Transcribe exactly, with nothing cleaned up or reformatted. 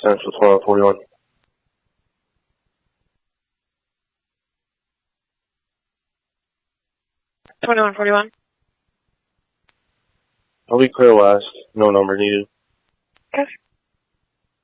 Central twelve forty-one. twenty-one forty-one. I'll be clear west. No number needed. Okay.